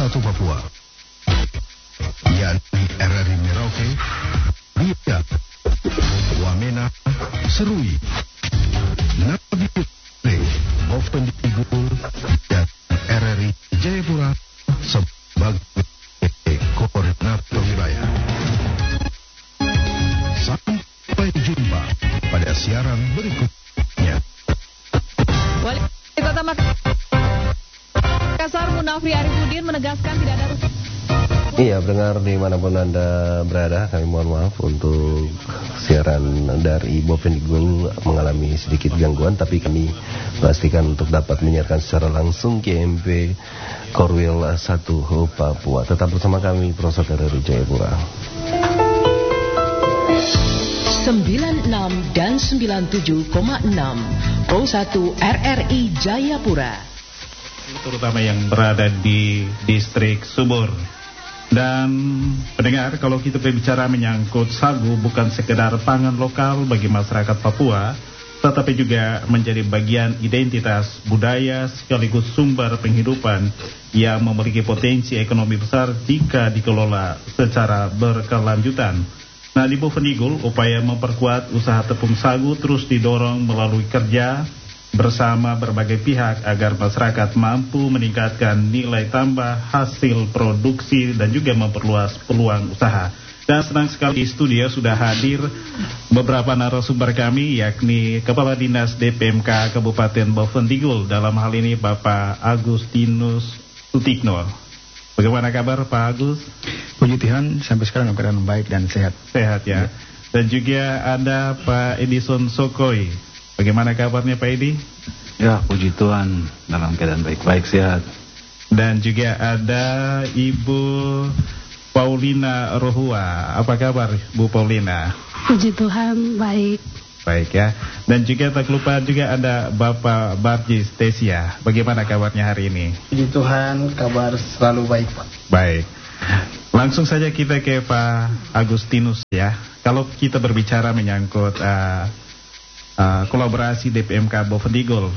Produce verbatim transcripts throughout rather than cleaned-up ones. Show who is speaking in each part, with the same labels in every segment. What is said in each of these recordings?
Speaker 1: satu Papua, yakni R R I Merauke, Ria, Wamena, Serui, Nabire, Bovendigul, dan R R I Jayapura sebagai koordinator wilayah. Sampai jumpa pada siaran berikutnya.
Speaker 2: Wali Kota Makassar Munafri Arifudin menegaskan tidak ada.
Speaker 3: Iya, pendengar dimanapun Anda berada, kami mohon maaf untuk siaran dari Bovendigul mengalami sedikit gangguan, tapi kami pastikan untuk dapat menyiarkan secara langsung K M P Korwil satu Papua. Tetap bersama kami, Prosot R R I Jayapura.
Speaker 4: sembilan puluh enam dan sembilan puluh tujuh koma enam Pro satu R R I Jayapura,
Speaker 5: terutama yang berada di distrik Subur. Dan pendengar, kalau kita berbicara menyangkut sagu, bukan sekedar pangan lokal bagi masyarakat Papua, tetapi juga menjadi bagian identitas budaya sekaligus sumber penghidupan yang memiliki potensi ekonomi besar jika dikelola secara berkelanjutan. Nah, di Bovendigul, upaya memperkuat usaha tepung sagu terus didorong melalui kerja bersama berbagai pihak agar masyarakat mampu meningkatkan nilai tambah hasil produksi dan juga memperluas peluang usaha. Dan senang sekali di studio sudah hadir beberapa narasumber kami, yakni Kepala Dinas D P M K Kabupaten Bovendigul, dalam hal ini Bapak Agustinus Sutikno. Bagaimana kabar Pak Agus?
Speaker 6: Puji Tuhan, sampai sekarang keadaan baik dan sehat.
Speaker 5: Sehat ya. Dan juga ada Pak Edison Sokoi. Bagaimana kabarnya Pak Edi?
Speaker 7: Ya, puji Tuhan, dalam keadaan baik-baik, sehat.
Speaker 5: Dan juga ada Ibu Paulina Rohua. Apa kabar Bu Paulina?
Speaker 8: Puji Tuhan, baik.
Speaker 5: Baik ya. Dan juga tak lupa juga ada Bapak Barjis Tesia. Bagaimana kabarnya hari ini?
Speaker 9: Puji Tuhan, kabar selalu baik Pak.
Speaker 5: Baik. Langsung saja kita ke Pak Agustinus ya. Kalau kita berbicara menyangkut uh, Uh, kolaborasi D P M K Bovendigul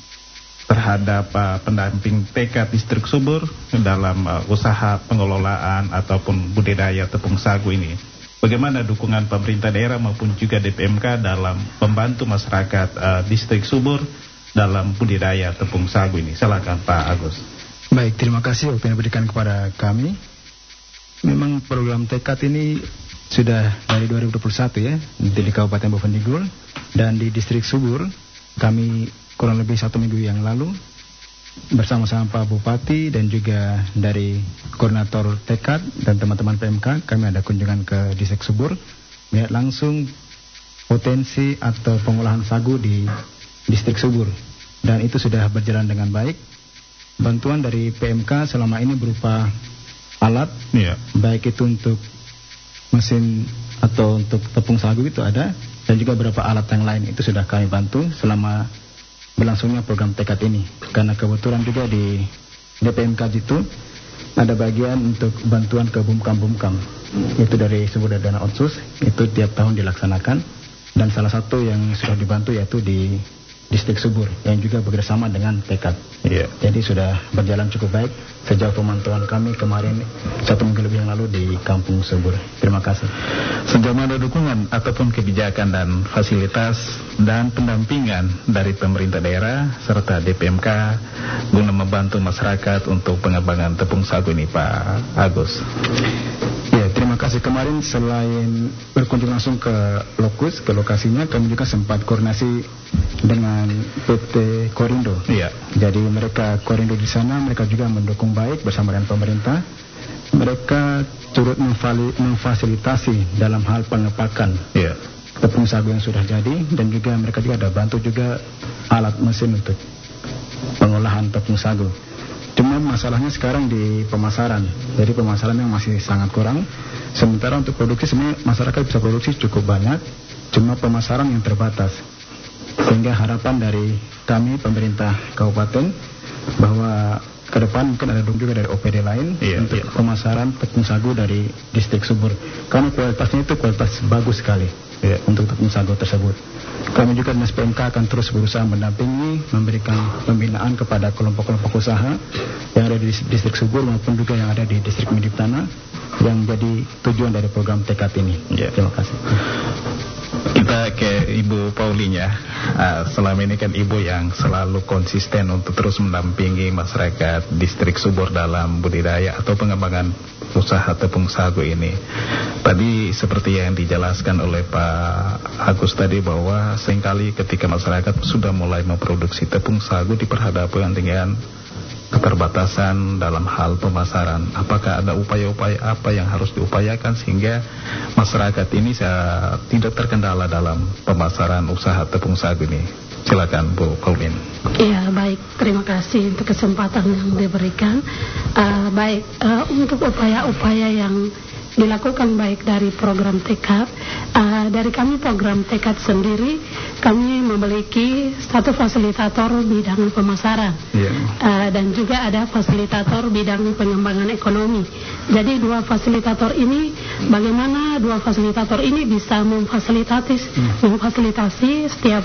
Speaker 5: terhadap uh, pendamping T K Distrik Subur dalam uh, usaha pengelolaan ataupun budidaya tepung sagu ini. Bagaimana dukungan pemerintah daerah maupun juga D P M K dalam membantu masyarakat uh, Distrik Subur dalam budidaya tepung sagu ini? Silakan Pak Agus.
Speaker 6: Baik, terima kasih waktu yang diberikan kepada kami. Memang program T K ini sudah dari dua ribu dua puluh satu ya, di Kabupaten Bovendigul. Dan di distrik Subur, kami kurang lebih satu minggu yang lalu bersama-sama Pak Bupati dan juga dari koordinator T K dan teman-teman P M K, kami ada kunjungan ke distrik Subur, melihat langsung potensi atau pengolahan sagu di distrik Subur. Dan itu sudah berjalan dengan baik. Bantuan dari P M K selama ini berupa alat, yeah. baik itu untuk mesin atau untuk tepung sagu itu ada, dan juga beberapa alat yang lain itu sudah kami bantu selama berlangsungnya program T K ini. Karena kebetulan juga di D P M K itu ada bagian untuk bantuan ke bumkam-bumkam, itu dari sumber dana otsus, itu tiap tahun dilaksanakan. Dan salah satu yang sudah dibantu yaitu di distrik Subur yang juga bekerjasama dengan T K. Yeah. Jadi sudah berjalan cukup baik sejauh pemantauan kami kemarin satu minggu lebih yang lalu di Kampung Subur. Terima kasih.
Speaker 5: Sejauh mana dukungan ataupun kebijakan dan fasilitas dan pendampingan dari pemerintah daerah serta D P M K guna membantu masyarakat untuk pengembangan tepung sagu ini Pak Agus?
Speaker 6: Ya, terima kasih. Kemarin selain berkunjung langsung ke lokus, ke lokasinya, kami juga sempat koordinasi dengan P T Korindo.
Speaker 5: Iya.
Speaker 6: Jadi mereka Korindo di sana, mereka juga mendukung baik bersama dengan pemerintah. Mereka turut memfasilitasi dalam hal pengepakan
Speaker 5: iya.
Speaker 6: tepung sagu yang sudah jadi, dan juga mereka juga ada bantu juga alat mesin untuk pengolahan tepung sagu. Cuma masalahnya sekarang di pemasaran. Jadi pemasaran yang masih sangat kurang. Sementara untuk produksi sebenarnya masyarakat bisa produksi cukup banyak, cuma pemasaran yang terbatas. Sehingga harapan dari kami pemerintah kabupaten bahwa ke depan mungkin ada juga dari O P D lain iya, untuk iya. pemasaran tepung sagu dari distrik Subur. Karena kualitasnya itu kualitas bagus sekali. yeah. untuk tepung sagu tersebut. Kami juga Dinas P M K akan terus berusaha mendampingi, memberikan pembinaan kepada kelompok-kelompok usaha yang ada di distrik Subur maupun juga yang ada di distrik Midip Tanah yang menjadi tujuan dari program tekad ini. Yeah. Terima kasih.
Speaker 5: Kita ke Ibu Paulinya. Uh, selama ini kan Ibu yang selalu konsisten untuk terus mendampingi masyarakat distrik Subur dalam budidaya atau pengembangan usaha tepung sagu ini. Tadi seperti yang dijelaskan oleh Pak Agus tadi bahwa seringkali ketika masyarakat sudah mulai memproduksi tepung sagu diperhadapkan dengan keterbatasan dalam hal pemasaran. Apakah ada upaya-upaya apa yang harus diupayakan sehingga masyarakat ini uh, tidak terkendala dalam pemasaran usaha tepung sagu ini? Silakan Bu Paulin.
Speaker 8: Iya, baik, terima kasih untuk kesempatan yang diberikan. Uh, baik, uh, untuk upaya-upaya yang dilakukan baik dari program tekad, uh, dari kami program tekad sendiri, kami memiliki satu fasilitator bidang pemasaran, yeah. uh, dan juga ada fasilitator bidang pengembangan ekonomi. Jadi dua fasilitator ini, bagaimana dua fasilitator ini bisa memfasilitasi, hmm. memfasilitasi setiap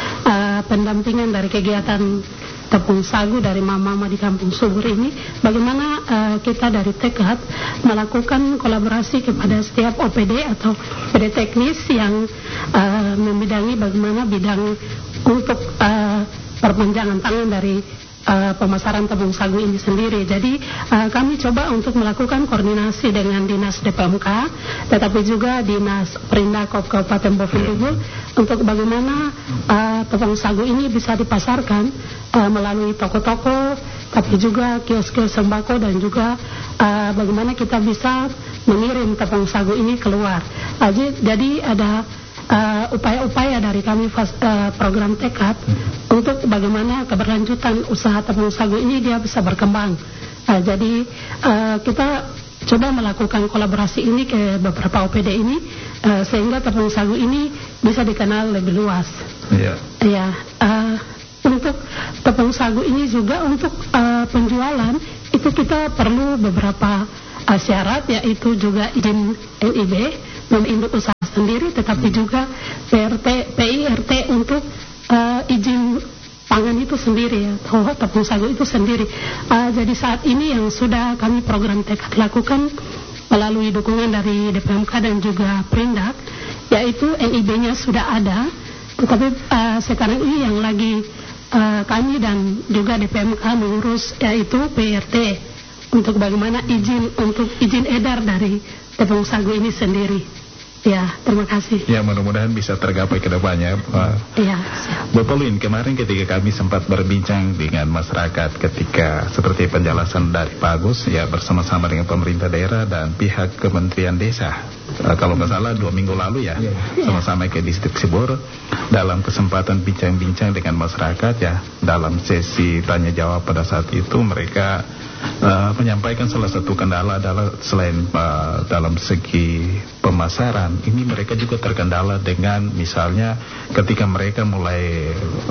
Speaker 8: uh, pendampingan dari kegiatan tepung sagu dari mama-mama di Kampung Subur ini, bagaimana uh, kita dari tekad melakukan kolaborasi kepada setiap O P D atau O P D teknis yang uh, membidangi bagaimana bidang untuk uh, perpanjangan tangan dari uh, pemasaran tepung sagu ini sendiri. Jadi uh, kami coba untuk melakukan koordinasi dengan Dinas D P M K, tetapi juga Dinas Perindakop Kabupaten Bovendigul untuk bagaimana uh, tepung sagu ini bisa dipasarkan Uh, melalui toko-toko, tapi juga kios-kios sembako dan juga uh, bagaimana kita bisa mengirim tepung sagu ini keluar. Uh, jadi ada uh, upaya-upaya dari kami fas, uh, program tekad hmm. untuk bagaimana keberlanjutan usaha tepung sagu ini dia bisa berkembang. Uh, jadi uh, kita coba melakukan kolaborasi ini ke beberapa O P D ini uh, sehingga tepung sagu ini bisa dikenal lebih luas. Iya. Yeah. Yeah, uh, Untuk tepung sagu ini juga untuk uh, penjualan itu kita perlu beberapa uh, syarat, yaitu juga izin N I B meminduk usaha sendiri, tetapi juga P R T, P I R T untuk uh, izin pangan itu sendiri atau tepung sagu itu sendiri. Uh, jadi saat ini yang sudah kami program tekad lakukan melalui dukungan dari D P M K dan juga Perindak, yaitu N I B-nya sudah ada, tetapi uh, sekarang ini yang lagi Uh, kami dan juga D P M K mengurus yaitu P R T untuk bagaimana izin untuk izin edar dari tepung sagu ini sendiri. Ya, terima kasih.
Speaker 5: Ya, mudah-mudahan bisa tergapai ke depannya.
Speaker 8: Iya.
Speaker 5: Bu Paulin, kemarin ketika kami sempat berbincang dengan masyarakat ketika seperti penjelasan dari Pak Agus, ya bersama-sama dengan pemerintah daerah dan pihak Kementerian Desa. Uh, kalau nggak salah dua minggu lalu ya, sama-sama ke distrik Subur dalam kesempatan bincang-bincang dengan masyarakat ya, dalam sesi tanya jawab pada saat itu mereka uh, menyampaikan salah satu kendala adalah selain uh, dalam segi pemasaran, ini mereka juga terkendala dengan misalnya ketika mereka mulai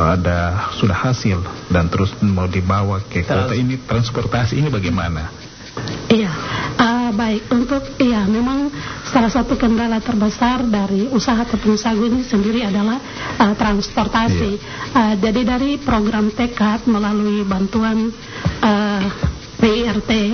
Speaker 5: ada sudah hasil dan terus mau dibawa ke kota ini, transportasi ini bagaimana?
Speaker 8: Iya, uh, baik untuk iya memang salah satu kendala terbesar dari usaha tepung sagu ini sendiri adalah uh, transportasi. Iya. Uh, jadi dari program tekad melalui bantuan uh, P I R T,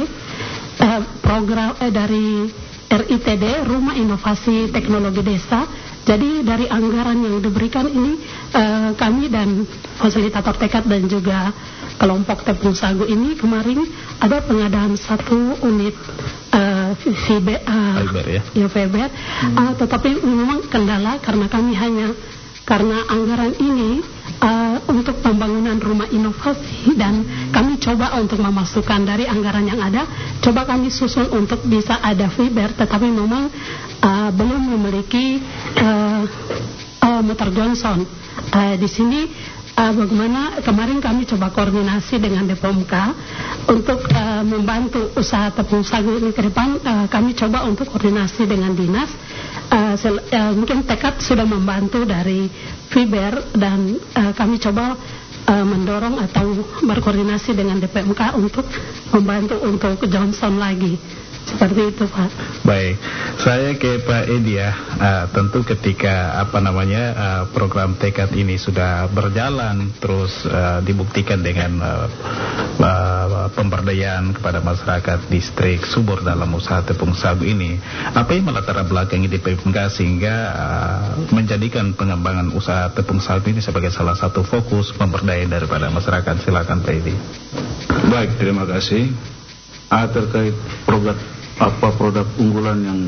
Speaker 8: uh, program uh, dari R I T D, Rumah Inovasi Teknologi Desa. Jadi dari anggaran yang diberikan ini uh, kami dan fasilitator tekad dan juga kelompok tepung sagu ini kemarin ada pengadaan satu unit uh, fiber, uh, fiber ya, ya fiber. Hmm. Uh, tetapi memang kendala karena kami hanya karena anggaran ini uh, untuk pembangunan rumah inovasi dan kami coba untuk memasukkan dari anggaran yang ada, coba kami susun untuk bisa ada fiber, tetapi memang uh, belum memiliki uh, uh, motor Johnson. Uh, di sini Uh, bagaimana kemarin kami coba koordinasi dengan D P M K untuk uh, membantu usaha tepung sagu ini ke depan. Uh, kami coba untuk koordinasi dengan dinas. Uh, sel, uh, mungkin tekad sudah membantu dari fiber dan uh, kami coba uh, mendorong atau berkoordinasi dengan D P M K untuk membantu untuk Johnson lagi. Seperti itu, Pak.
Speaker 5: Baik, saya ke Pak Edi ya. Uh, tentu ketika apa namanya uh, program tekad ini sudah berjalan, terus uh, dibuktikan dengan uh, uh, pemberdayaan kepada masyarakat distrik Subur dalam usaha tepung sagu ini, apa yang melatar belakangi di P M K sehingga uh, menjadikan pengembangan usaha tepung sagu ini sebagai salah satu fokus pemberdayaan daripada masyarakat? Silakan Pak Edi.
Speaker 7: Baik, terima kasih. Ah, terkait produk apa produk unggulan yang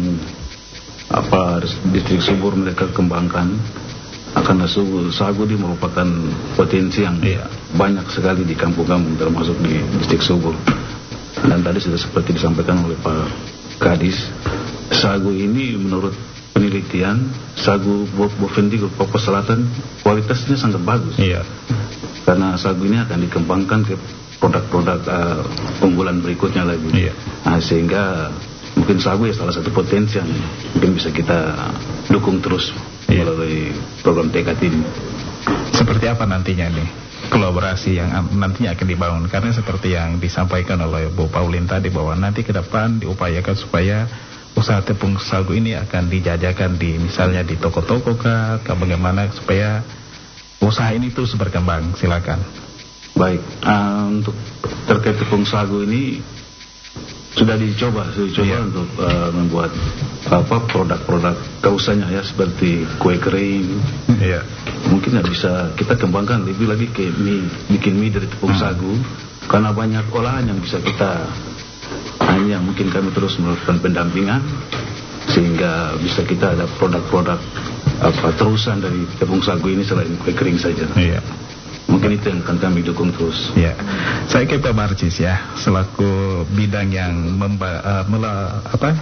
Speaker 7: apa distrik Subur mereka kembangkan, karena sagu ini merupakan potensi yang iya. banyak sekali di kampung-kampung termasuk di distrik Subur. Dan tadi sudah seperti disampaikan oleh Pak Kadis, sagu ini menurut penelitian sagu Bovendigul Papua Selatan kualitasnya sangat bagus.
Speaker 5: Iya.
Speaker 7: Karena sagu ini akan dikembangkan ke produk-produk uh, unggulan berikutnya lagi.
Speaker 5: Iya.
Speaker 7: Nah, sehingga mungkin sagu ya salah satu potensi yang mungkin bisa kita dukung terus iya. melalui program tekad ini.
Speaker 5: Seperti apa nantinya nih kolaborasi yang nantinya akan dibangun? Karena seperti yang disampaikan oleh Bu Paulin tadi, bahwa nanti ke depan diupayakan supaya usaha tepung sagu ini akan dijajakan di misalnya di toko-toko kah, bagaimana supaya usaha ini terus berkembang. Silakan.
Speaker 7: Baik, uh, untuk terkait tepung sagu ini sudah dicoba, sudah dicoba yeah. untuk uh, membuat apa produk-produk kausanya ya, seperti kue kering.
Speaker 5: Yeah.
Speaker 7: Mungkin nggak bisa kita kembangkan lebih lagi ke mie, bikin mie dari tepung hmm. sagu, karena banyak olahan yang bisa kita. Hanya mungkin kami terus melakukan pendampingan sehingga bisa kita ada produk-produk apa terusan dari tepung sagu ini selain kue kering saja.
Speaker 5: Yeah.
Speaker 7: Mungkin itu yang akan kami dukung terus.
Speaker 5: Ya, saya ke Pak Marcis ya, selaku bidang yang memba, uh, mela, apa,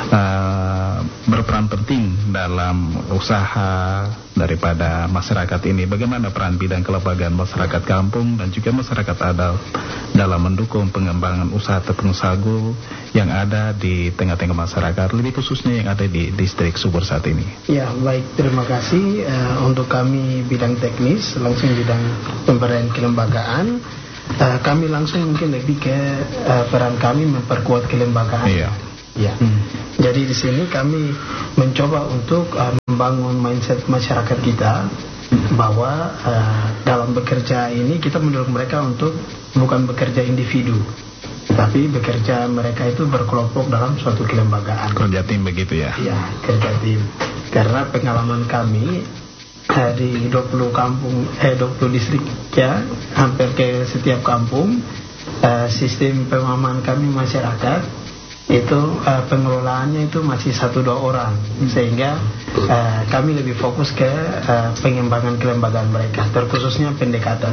Speaker 5: uh, berperan penting dalam usaha daripada masyarakat ini. Bagaimana peran bidang kelembagaan masyarakat kampung dan juga masyarakat adat dalam mendukung pengembangan usaha tepung sagu yang ada di tengah-tengah masyarakat, lebih khususnya yang ada di distrik Subur saat ini?
Speaker 9: Ya, baik, terima kasih. Uh, untuk kami bidang teknis, langsung bidang pemberdayaan kelembagaan, uh, kami langsung mungkin lebih ke uh, peran kami memperkuat kelembagaan.
Speaker 5: Iya.
Speaker 9: Ya. Hmm. Jadi di sini kami mencoba untuk uh, membangun mindset masyarakat kita bahwa uh, dalam bekerja ini kita mendorong mereka untuk bukan bekerja individu, tapi bekerja mereka itu berkelompok dalam suatu kelembagaan.
Speaker 5: Kerja tim begitu ya?
Speaker 9: Iya, kerja tim. Karena pengalaman kami eh, di dua puluh kampung, eh dua puluh distrik ya, hampir ke setiap kampung, eh, sistem pemahaman kami masyarakat itu eh, pengelolaannya itu masih satu dua orang, sehingga eh, kami lebih fokus ke eh, pengembangan kelembagaan mereka, terkhususnya pendekatan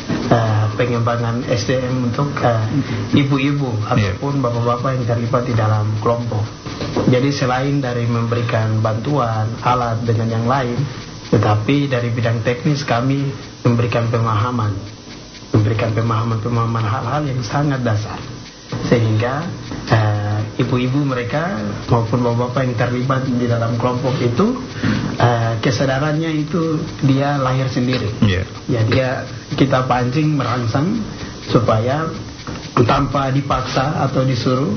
Speaker 9: eh, pengembangan S D M untuk eh, ibu-ibu ataupun bapak-bapak yang terlibat di dalam kelompok. Jadi selain dari memberikan bantuan alat dengan yang lain, tetapi dari bidang teknis kami memberikan pemahaman, memberikan pemahaman-pemahaman hal-hal yang sangat dasar, sehingga uh, ibu-ibu mereka maupun bapak-bapak yang terlibat di dalam kelompok itu uh, kesadarannya itu dia lahir sendiri.
Speaker 5: Yeah.
Speaker 9: Ya, dia kita pancing merangsang supaya tanpa dipaksa atau disuruh,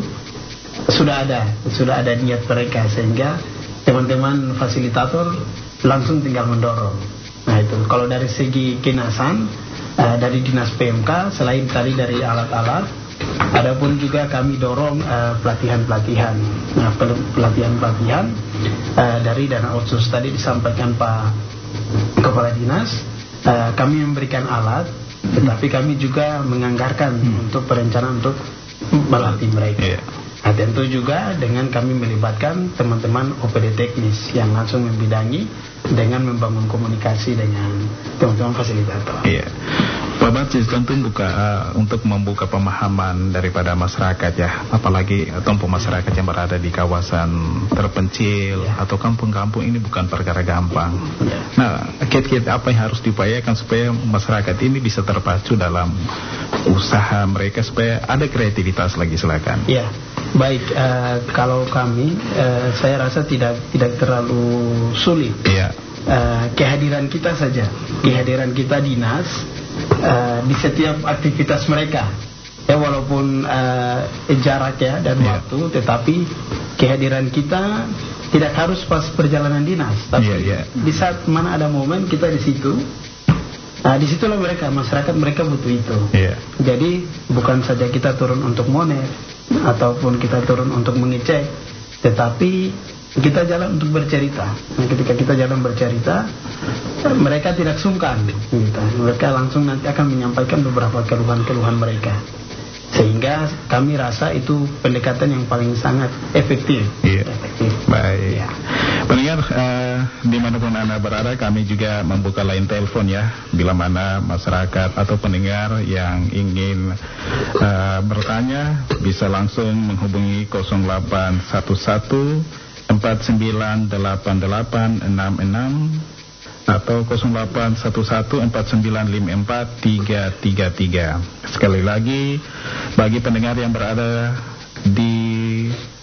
Speaker 9: sudah ada sudah ada niat mereka, sehingga teman-teman fasilitator langsung tinggal mendorong. Nah itu kalau dari segi kinasan uh, dari dinas P M K, selain tadi dari alat-alat, adapun juga kami dorong uh, pelatihan-pelatihan. Nah, pelatihan-pelatihan uh, dari dana otsus tadi disampaikan Pak Kepala Dinas, uh, kami memberikan alat, tetapi kami juga menganggarkan hmm. untuk perencanaan untuk melatih mereka. Yeah. Nah, tentu juga dengan kami melibatkan teman-teman O P D teknis yang langsung membidangi dengan membangun komunikasi dengan teman-teman fasilitator.
Speaker 5: Iya. Pak Marcis, tentu buka, uh, untuk membuka pemahaman daripada masyarakat ya, apalagi tempo masyarakat yang berada di kawasan terpencil ya, atau kampung-kampung, ini bukan perkara gampang. Ya. Nah, kiat-kiat apa yang harus diupayakan supaya masyarakat ini bisa terpacu dalam usaha mereka supaya ada kreativitas lagi? Silakan.
Speaker 9: Ya, baik. Uh, kalau kami, uh, saya rasa tidak tidak terlalu sulit.
Speaker 5: Iya.
Speaker 9: Uh, kehadiran kita saja, kehadiran kita dinas uh, di setiap aktivitas mereka, ya walaupun uh, jarak ya dan yeah. waktu, tetapi kehadiran kita tidak harus pas perjalanan dinas, tapi yeah, yeah. di saat mana ada momen kita di situ. Nah, disitulah mereka, masyarakat mereka butuh itu. Yeah. Jadi bukan saja kita turun untuk monet ataupun kita turun untuk mengecek, tetapi kita jalan untuk bercerita. Nah, ketika kita jalan bercerita, mereka tidak sungkan. Gitu. Mereka langsung nanti akan menyampaikan beberapa keluhan-keluhan mereka. Sehingga kami rasa itu pendekatan yang paling sangat efektif.
Speaker 5: Iya.
Speaker 9: Efektif.
Speaker 5: Baik. Ya. Pendengar, uh, dimanapun Anda berada, kami juga membuka line telepon ya, bila mana masyarakat atau pendengar yang ingin uh, bertanya bisa langsung menghubungi nol delapan satu satu empat sembilan delapan delapan enam enam atau nol delapan satu satu empat sembilan lima empat tiga tiga tiga. Sekali lagi, bagi pendengar yang berada di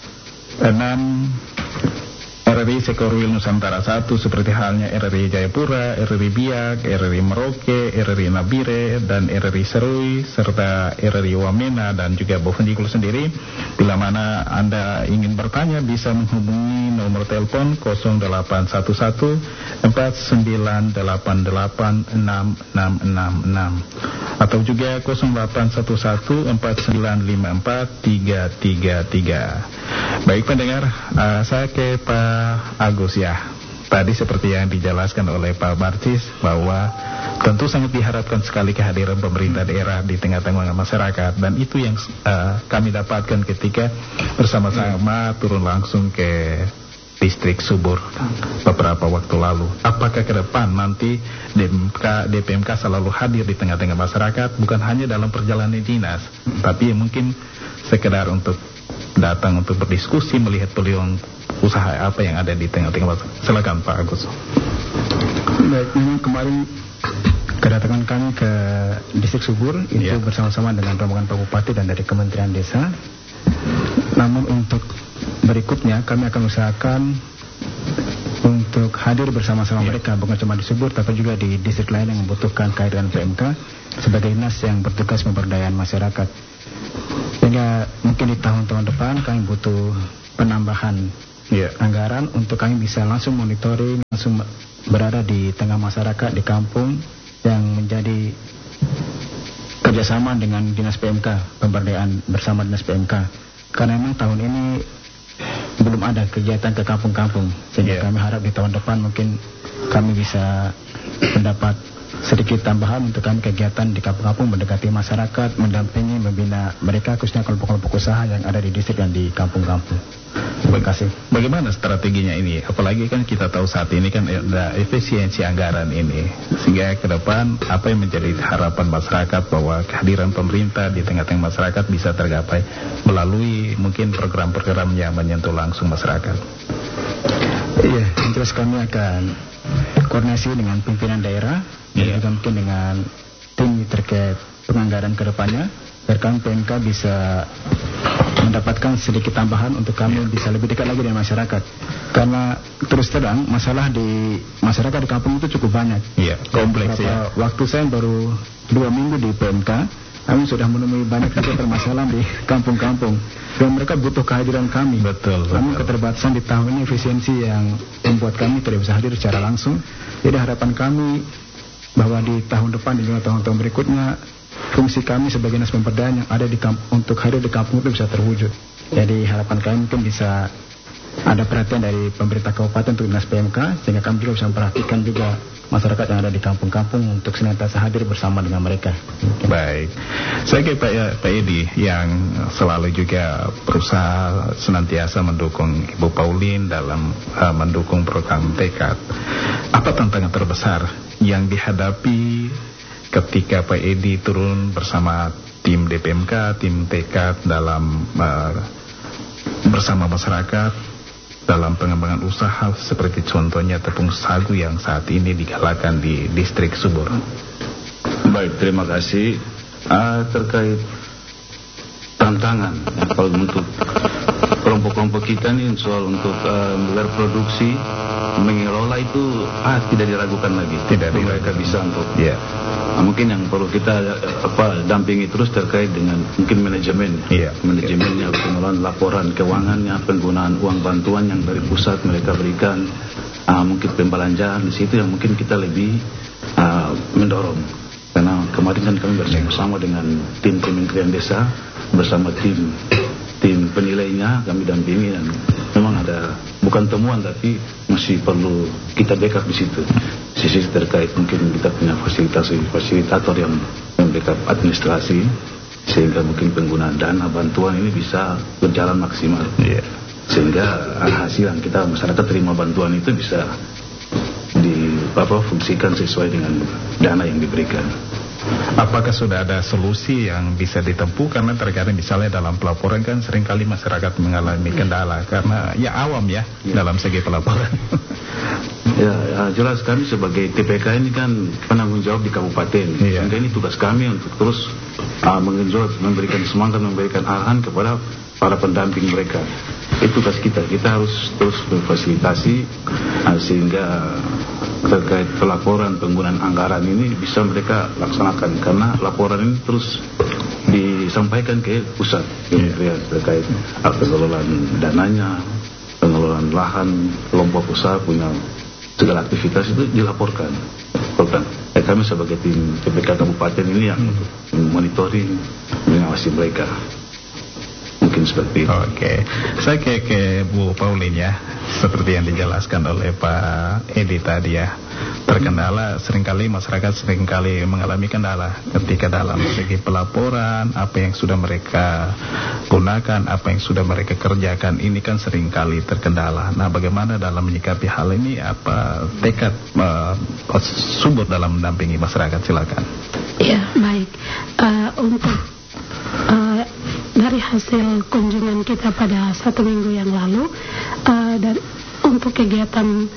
Speaker 5: enam R R I Sekorwil Nusantara satu, seperti halnya R R I Jayapura, R R I Biak, R R I Merauke, R R I Nabire, dan R R I Serui, serta R R I Wamena dan juga Bovendigul sendiri. Bila mana Anda ingin bertanya, bisa menghubungi nomor telepon nol delapan satu satu empat sembilan delapan delapan enam enam enam enam atau juga nol delapan satu satu empat sembilan lima empat tiga tiga tiga. Baik pendengar, uh, saya ke Pak Agus ya. Tadi seperti yang dijelaskan oleh Pak Marcis bahwa tentu sangat diharapkan sekali kehadiran pemerintah daerah di tengah-tengah masyarakat, dan itu yang uh, kami dapatkan ketika bersama-sama turun langsung ke distrik Subur beberapa waktu lalu. Apakah ke depan nanti D P M K selalu hadir di tengah-tengah masyarakat, bukan hanya dalam perjalanan dinas, tapi mungkin sekedar untuk datang untuk berdiskusi, melihat peluang usaha apa yang ada di tengah-tengah masyarakat. Silakan Pak Agus.
Speaker 6: Baik, memang kemarin kedatangan kami ke distrik Subur itu yeah. bersama-sama dengan rombongan Pak Bupati dan dari Kementerian Desa. Namun untuk berikutnya kami akan usahakan untuk hadir bersama-sama yeah. mereka, bukan cuma di Subur tapi juga di distrik lain yang membutuhkan kehadiran P M K sebagai dinas yang bertugas pemberdayaan masyarakat. Sehingga mungkin di tahun-tahun depan kami butuh penambahan yeah. anggaran untuk kami bisa langsung monitoring, langsung berada di tengah masyarakat di kampung yang menjadi kerjasama dengan dinas P M K, pemberdayaan bersama dinas P M K. Karena memang tahun ini belum ada kegiatan ke kampung-kampung, sehingga yeah. kami harap di tahun depan mungkin kami bisa mendapat sedikit tambahan untuk kami kegiatan di kampung-kampung, mendekati masyarakat, mendampingi, membina mereka, khususnya kelompok-kelompok usaha yang ada di distrik dan di kampung-kampung. Terima kasih.
Speaker 5: Bagaimana strateginya ini? Apalagi kan kita tahu saat ini kan ada efisiensi anggaran ini, sehingga ke depan apa yang menjadi harapan masyarakat bahwa kehadiran pemerintah di tengah-tengah masyarakat bisa tergapai melalui mungkin program-program yang menyentuh langsung masyarakat.
Speaker 6: Iya, terus kami akan koordinasi dengan pimpinan daerah yeah. dan juga mungkin dengan tim terkait penganggaran ke depannya, agar kami P M K bisa mendapatkan sedikit tambahan untuk kami yeah. bisa lebih dekat lagi dengan masyarakat. Karena terus terang masalah di masyarakat di kampung itu cukup banyak.
Speaker 5: Iya, yeah, kompleks ya.
Speaker 6: Waktu saya baru dua minggu di P M K, kami sudah menemui banyak permasalahan di kampung-kampung dan mereka butuh kehadiran kami.
Speaker 5: Betul.
Speaker 6: Namun keterbatasan di tahun ini efisiensi yang membuat kami tidak bisa hadir secara langsung. Jadi harapan kami bahwa di tahun depan, di lima tahun-tahun berikutnya, fungsi kami sebagai dinas pemberdayaan yang ada di kampung untuk hadir di kampung itu bisa terwujud. Jadi harapan kami mungkin bisa ada perhatian dari pemerintah kabupaten untuk dinas P M K, sehingga kami juga bisa memperhatikan juga masyarakat yang ada di kampung-kampung untuk senantiasa hadir bersama dengan mereka.
Speaker 5: Baik, saya ke Pak, Pak Edi yang selalu juga berusaha senantiasa mendukung Ibu Pauline dalam uh, mendukung program Tekad. Apa tantangan terbesar yang dihadapi ketika Pak Edi turun bersama tim D P M K, tim Tekad dalam uh, bersama masyarakat dalam pengembangan usaha seperti contohnya tepung sagu yang saat ini digalakan di distrik Subur?
Speaker 7: Baik, terima kasih. Uh, terkait tantangan kalau untuk kelompok-kelompok kelompok kita nih soal untuk uh, berproduksi, mengelola itu ah tidak diragukan lagi.
Speaker 5: Tidak
Speaker 7: mereka bisa untuk.
Speaker 5: Yeah.
Speaker 7: Nah, mungkin yang perlu kita apa dampingi terus terkait dengan mungkin manajemen,
Speaker 5: yeah.
Speaker 7: manajemennya, pengelolaan laporan keuangannya, penggunaan uang bantuan yang dari pusat mereka berikan, uh, mungkin pembelanjaan di situ yang mungkin kita lebih uh, mendorong. Karena kemarin kan kami bersama-sama dengan tim Kementerian Desa bersama tim tim penilainya kami dampingi, dan memang ada bukan temuan tapi masih perlu kita backup di situ. Sisi terkait mungkin kita punya fasilitasi fasilitator yang membackup administrasi sehingga mungkin penggunaan dana bantuan ini bisa berjalan maksimal.
Speaker 5: Yeah.
Speaker 7: Sehingga hasil yang kita masyarakat terima bantuan itu bisa di apa fungsikan sesuai dengan dana yang diberikan.
Speaker 5: Apakah sudah ada solusi yang bisa ditempuh? Karena terkadang misalnya dalam pelaporan kan seringkali masyarakat mengalami kendala karena ya awam ya, ya. dalam segi pelaporan.
Speaker 7: Ya, ya jelas kami sebagai T P K ini kan penanggung jawab di kabupaten. Ya. Sehingga ini tugas kami untuk terus uh, mengenjot, memberikan semangat, memberikan arahan kepada para pendamping mereka. Itu tugas kita. Kita harus terus memfasilitasi uh, sehingga terkait pelaporan penggunaan anggaran ini bisa mereka laksanakan, karena laporan ini terus disampaikan ke pusat kementerian yeah. terkait pengelolaan dananya, pengelolaan lahan, kelompok usaha punya segala aktivitas itu dilaporkan. Eh, kami sebagai tim P P K kabupaten ini yang hmm. monitoring, mengawasi mereka. Mungkin seperti itu.
Speaker 5: Oke, okay. Saya ke, ke Bu Pauline ya, seperti yang dijelaskan oleh Pak Edi tadi ya. Terkendala seringkali masyarakat seringkali mengalami kendala ketika dalam segi pelaporan, apa yang sudah mereka gunakan, apa yang sudah mereka kerjakan, ini kan seringkali terkendala. Nah, bagaimana dalam menyikapi hal ini, apa tekad uh, Subur dalam mendampingi masyarakat? Silakan.
Speaker 8: Ya, baik. Uh, untuk uh, dari hasil kunjungan kita pada satu minggu yang lalu, uh, dan untuk kegiatan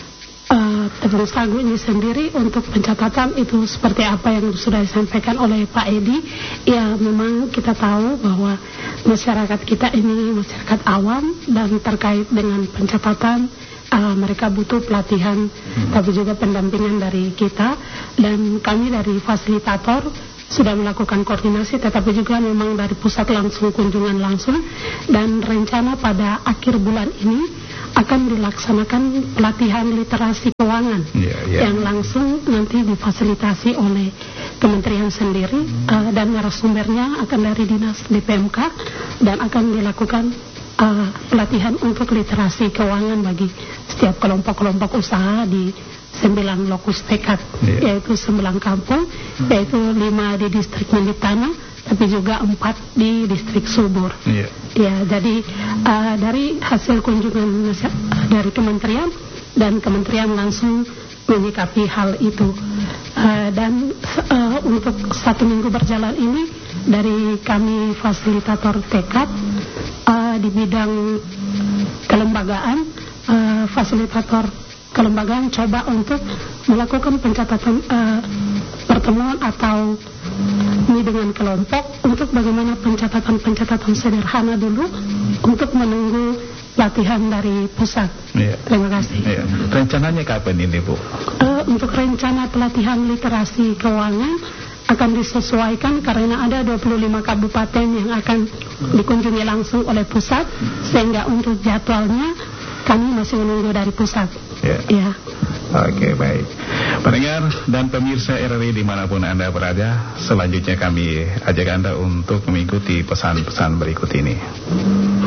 Speaker 8: Uh, Tepung Sagu ini sendiri untuk pencatatan itu seperti apa yang sudah disampaikan oleh Pak Edi. Ya, memang kita tahu bahwa masyarakat kita ini masyarakat awam, dan terkait dengan pencatatan uh, mereka butuh pelatihan hmm. tapi juga pendampingan dari kita, dan kami dari fasilitator sudah melakukan koordinasi, tetapi juga memang dari pusat langsung kunjungan langsung, dan rencana pada akhir bulan ini akan dilaksanakan pelatihan literasi keuangan yeah, yeah. yang langsung nanti difasilitasi oleh kementerian sendiri, mm. uh, dan narasumbernya akan dari dinas D P M K, dan akan dilakukan uh, pelatihan untuk literasi keuangan bagi setiap kelompok-kelompok usaha di sembilan lokus tekad, yeah. yaitu sembilan kampung, mm. yaitu lima di distrik Menditana, tapi juga empat di distrik Subur. Yeah. Ya, jadi uh, dari hasil kunjungan dari kementerian, dan kementerian langsung menyikapi hal itu. Uh, dan uh, untuk satu minggu berjalan ini, dari kami fasilitator tekad uh, di bidang kelembagaan, uh, fasilitator kelembagaan coba untuk melakukan pencatatan uh, pertemuan atau ini dengan kelompok untuk bagaimana pencatatan-pencatatan sederhana dulu untuk menunggu latihan dari pusat.
Speaker 5: Iya.
Speaker 8: Terima kasih.
Speaker 5: Iya. Rencananya kapan ini, Bu?
Speaker 8: Uh, untuk rencana pelatihan literasi keuangan akan disesuaikan karena ada dua puluh lima kabupaten yang akan dikunjungi langsung oleh pusat, sehingga untuk jadwalnya kami masih menunggu dari pusat.
Speaker 5: Ya.
Speaker 8: Ya.
Speaker 5: Oke, baik. Pendengar dan pemirsa R R I dimanapun Anda berada, selanjutnya kami ajak Anda untuk mengikuti pesan-pesan berikut ini.